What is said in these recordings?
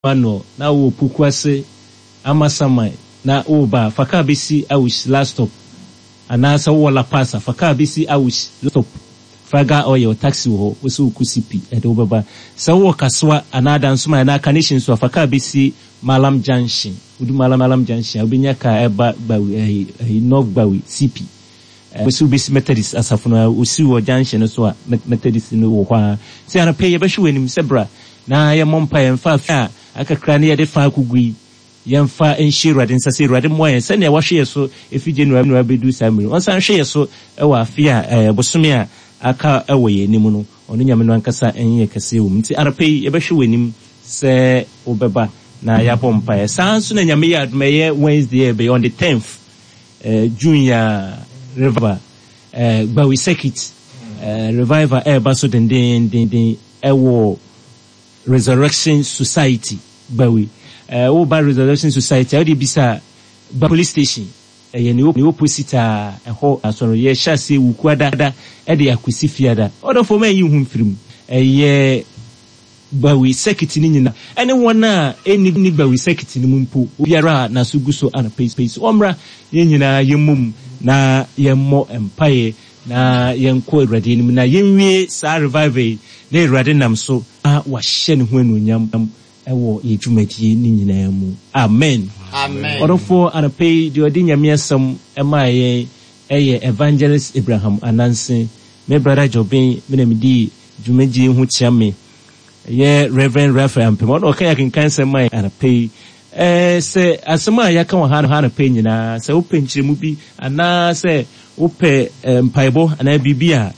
mano na wo pukwase amasamai na oba faka besi awush last stop anasa wo la passa faka besi awush stop fraga oil taxi wo so kusipi edo baba sa wo kaswa anada nsuma na connection so faka besi Malam Junction udu Malam Junction obinya ka eba bawi North bawi CP so besi Methodist asafuna osi wo junction so a Methodist no wo kwa se ana pay yebehwe anim sebra na ye mompa yemfa fa akakra ne yede fa akugui yemfa enshirade nsase irade moye se ne wahwe so efi January no abedu samiri onsan hwe so ewa afia bosome a aka ewe anim no ono nyame no ankasa enye kase wo nti arapei yebehwe anim se obeba na ya pompa sanso na nyame ya admeye Wednesday be on the 10th June ya river Bawi Circuit revival baso den ewo Resurrection Society Bawi o ba Resurrection Society o de bisa ba police station ye ni opposite ho asoro ye hyase wukuada e de akwisifiada odo for man yi hu mfirim ye Bawi Circuit ni nyina ene wona eni Bawi Circuit ni mumpo obiara na so guso ana pace omra ye nyina yemum na yemmo empire na yenko Awurade ni na yenwie sa revival na Awurade nam so wahye ne ho anuonyam ewo yedwumadie ni nyina mu amen orofo anapei de odi nyame asem emaye eye Evangelist Abraham Ananse me brother Jobin me na medi dwumadie ho chiame ye Reverend Raphael Ampemo no kan yakin kanse mai anapei se asema yaka wo ha anapei nyina se openchire mu bi ana se ope mpaibo ana bibia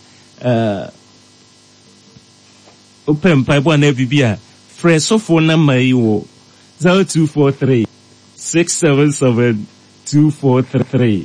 ope mpaibo ana bibia fresofo na mai wo 0243 677 243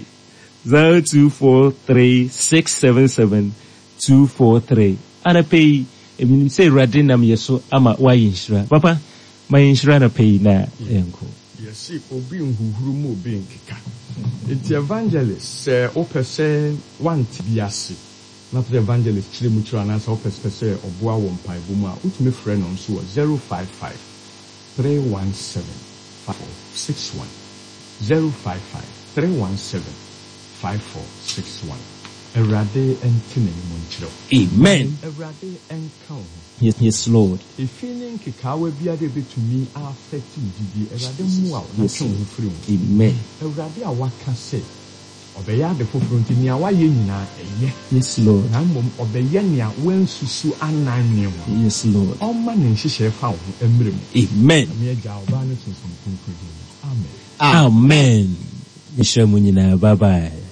0243 677 243 ana pay emi say Awurade nam yeso ama wa yinshira papa ma yinshira na pay na enko yes obi nhuhuru mu obi nkeka it's evangelist opese want biase na the evangelist chire mu chira na so opese oboa wo mpai bo mu a utumi frɛ no nso 055 317 5461 055 317 5461 Awurade entine mu nchiro amen Awurade enka yes Lord if feeling kikawe bia de betumi affect didi Awurade mu a na tun free amen Awurade a waka say obeya de foforo ntini a waye nyina eye yes Lord na mmom obeya ne a wansusu ananne ho yes Lord o ma ne nhihye fa ho emrem amen me agya oba no tuntum kunkun amen amen mishamu nyina bye bye